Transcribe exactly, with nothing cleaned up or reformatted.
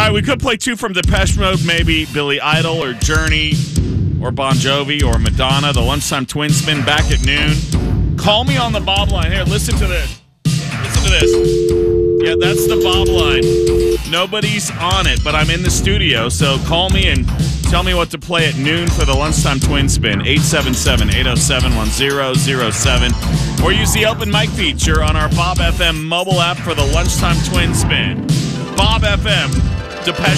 right, we could play two from Depeche Mode, maybe Billy Idol or Journey or Bon Jovi or Madonna. The Lunchtime Twin Spin back at noon. Call me on the Bob line. Here, listen to this. Listen to this. Yeah, that's the Bob line. Nobody's on it, but I'm in the studio, so call me and tell me what to play at noon for the Lunchtime Twin Spin. eight seven seven, eight oh seven, one oh oh seven. Or use the open mic feature on our Bob F M mobile app for the Lunchtime Twin Spin. Bob F M, Depeche